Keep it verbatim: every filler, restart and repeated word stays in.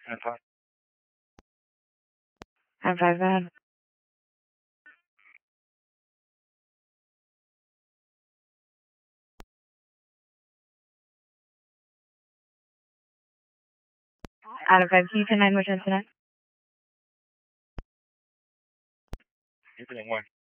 And five. And five, go ahead. Out of five, can you ten nine which incident? Incident one.